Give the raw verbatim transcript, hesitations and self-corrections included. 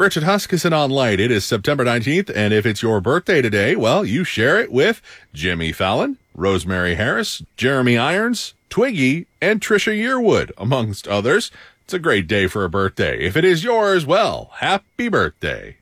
Bridget Huskisson on Light. It is September nineteenth, and if it's your birthday today, well, you share it with Jimmy Fallon, Rosemary Harris, Jeremy Irons, Twiggy, and Trisha Yearwood, amongst others. It's a great day for a birthday. If it is yours, well, happy birthday.